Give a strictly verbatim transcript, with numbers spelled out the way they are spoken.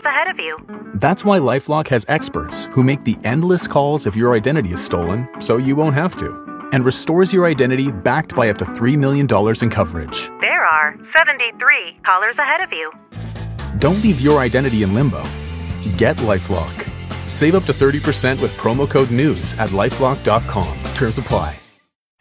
ahead of you. That's why LifeLock has experts who make the endless calls if your identity is stolen, so you won't have to, and restores your identity backed by up to three million dollars in coverage. There are seventy-three callers ahead of you. Don't leave your identity in limbo. Get LifeLock. Save up to thirty percent with promo code NEWS at lifelock dot com. Terms apply.